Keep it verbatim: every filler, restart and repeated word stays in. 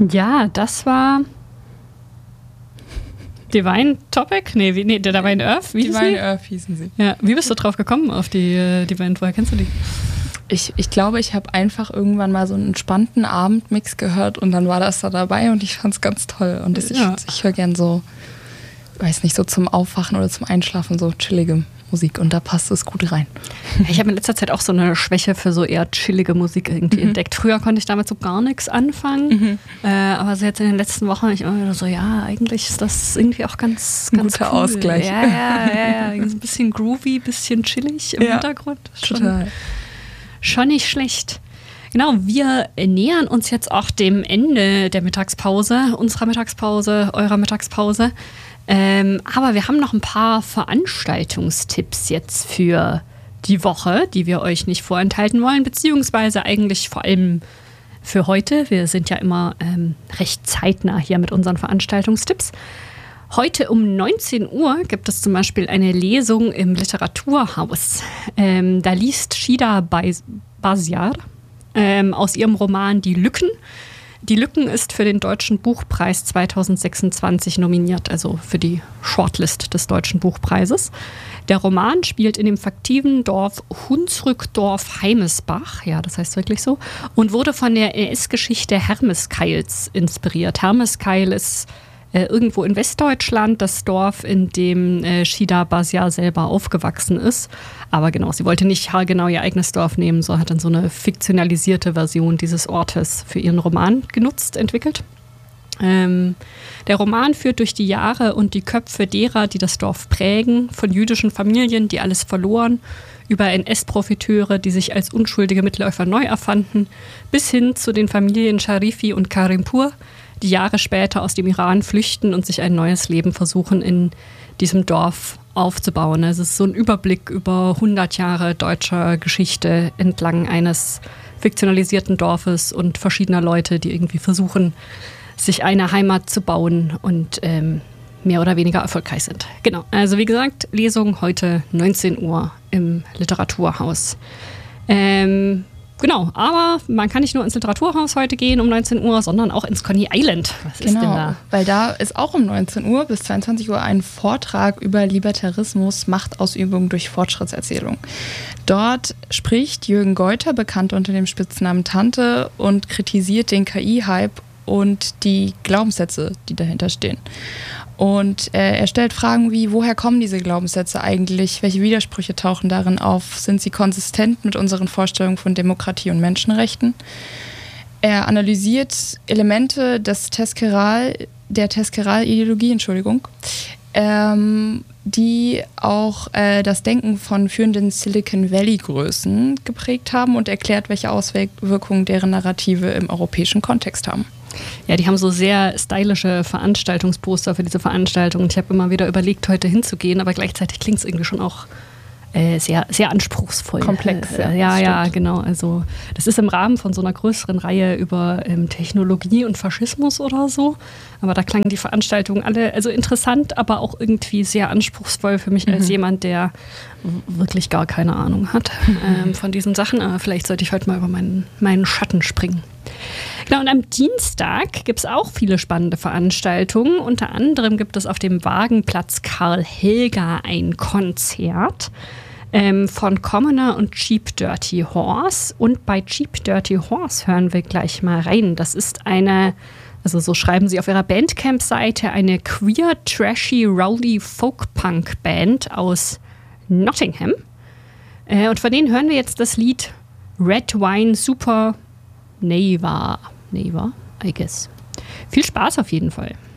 Ja, das war Divine Topic? Nee, wie, nee der Divine Earth? Wie Divine Earth hießen sie. Ja, wie bist du drauf gekommen auf die, äh, die Band? Woher kennst du die? Ich, ich glaube, ich habe einfach irgendwann mal so einen entspannten Abendmix gehört und dann war das da dabei und ich fand es ganz toll. Und das, ja. ich, ich höre gern so, weiß nicht, so zum Aufwachen oder zum Einschlafen so chillige Musik und da passt es gut rein. Ich habe in letzter Zeit auch so eine Schwäche für so eher chillige Musik irgendwie mhm. entdeckt. Früher konnte ich damit so gar nichts anfangen, mhm. äh, aber so jetzt in den letzten Wochen ich immer wieder so, ja, eigentlich ist das irgendwie auch ganz, ein ganz guter cool. Ausgleich. Ja, ja, ja, ja, so ein bisschen groovy, ein bisschen chillig im ja, Hintergrund. Schon, total. Schon nicht schlecht. Genau, wir nähern uns jetzt auch dem Ende der Mittagspause, unserer Mittagspause, eurer Mittagspause. Ähm, aber wir haben noch ein paar Veranstaltungstipps jetzt für die Woche, die wir euch nicht vorenthalten wollen, beziehungsweise eigentlich vor allem für heute. Wir sind ja immer ähm, recht zeitnah hier mit unseren Veranstaltungstipps. Heute um neunzehn Uhr gibt es zum Beispiel eine Lesung im Literaturhaus. Ähm, da liest Shida Baziar ähm, aus ihrem Roman Die Lücken. Die Lücken ist für den Deutschen Buchpreis zweitausendsechsundzwanzig nominiert, also für die Shortlist des Deutschen Buchpreises. Der Roman spielt in dem fiktiven Dorf Hunsrückdorf-Heimesbach, ja, das heißt wirklich so, und wurde von der N S-Geschichte Hermeskeils inspiriert. Hermeskeil ist äh, irgendwo in Westdeutschland, das Dorf, in dem äh, Shida Baziar selber aufgewachsen ist. Aber genau, sie wollte nicht haargenau ihr eigenes Dorf nehmen, so hat dann so eine fiktionalisierte Version dieses Ortes für ihren Roman genutzt, entwickelt. Ähm, der Roman führt durch die Jahre und die Köpfe derer, die das Dorf prägen, von jüdischen Familien, die alles verloren, über N S-Profiteure, die sich als unschuldige Mitläufer neu erfanden, bis hin zu den Familien Sharifi und Karimpur, die Jahre später aus dem Iran flüchten und sich ein neues Leben versuchen, in diesem Dorf aufzubauen. Es ist so ein Überblick über hundert Jahre deutscher Geschichte entlang eines fiktionalisierten Dorfes und verschiedener Leute, die irgendwie versuchen, sich eine Heimat zu bauen und ähm, mehr oder weniger erfolgreich sind. Genau, also wie gesagt, Lesung heute neunzehn Uhr im Literaturhaus. Ähm, genau, aber man kann nicht nur ins Literaturhaus heute gehen um neunzehn Uhr, sondern auch ins Coney Island. Was genau, ist denn da? Weil da ist auch um neunzehn Uhr bis zweiundzwanzig Uhr ein Vortrag über Libertarismus, Machtausübung durch Fortschrittserzählung. Dort spricht Jürgen Geuter, bekannt unter dem Spitznamen Tante, und kritisiert den K I-Hype und die Glaubenssätze, die dahinter stehen. Und äh, er stellt Fragen wie, woher kommen diese Glaubenssätze eigentlich? Welche Widersprüche tauchen darin auf? Sind sie konsistent mit unseren Vorstellungen von Demokratie und Menschenrechten? Er analysiert Elemente des Tezkeral, der Tezkeral-Ideologie, Entschuldigung, ähm, die auch äh, das Denken von führenden Silicon Valley-Größen geprägt haben und erklärt, welche Auswirkungen deren Narrative im europäischen Kontext haben. Ja, die haben so sehr stylische Veranstaltungsposter für diese Veranstaltung. Und ich habe immer wieder überlegt, heute hinzugehen, aber gleichzeitig klingt es irgendwie schon auch äh, sehr, sehr anspruchsvoll. Komplex, äh, ja. Ja, ja, genau. Also das ist im Rahmen von so einer größeren Reihe über ähm, Technologie und Faschismus oder so. Aber da klangen die Veranstaltungen alle, also interessant, aber auch irgendwie sehr anspruchsvoll für mich mhm. als jemand, der wirklich gar keine Ahnung hat ähm, von diesen Sachen. Aber vielleicht sollte ich heute mal über meinen, meinen Schatten springen. Genau, und am Dienstag gibt es auch viele spannende Veranstaltungen. Unter anderem gibt es auf dem Wagenplatz Karl Helga ein Konzert ähm, von Commoner und Cheap Dirty Horse. Und bei Cheap Dirty Horse hören wir gleich mal rein. Das ist eine, also so schreiben sie auf ihrer Bandcamp-Seite, eine queer, trashy, rowdy Folk-Punk-Band aus Nottingham. Äh, und von denen hören wir jetzt das Lied Red Wine Super Neva. Neva, I guess. Viel Spaß auf jeden Fall.